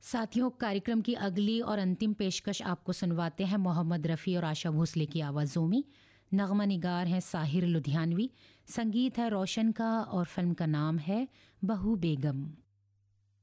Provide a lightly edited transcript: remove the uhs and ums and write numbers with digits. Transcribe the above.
साथियों, कार्यक्रम की अगली और अंतिम पेशकश आपको सुनवाते हैं मोहम्मद रफ़ी और आशा भोसले की आवाज़ों में। नगमा निगार हैं साहिर लुधियानवी, संगीत है रोशन का और फिल्म का नाम है बहू बेगम।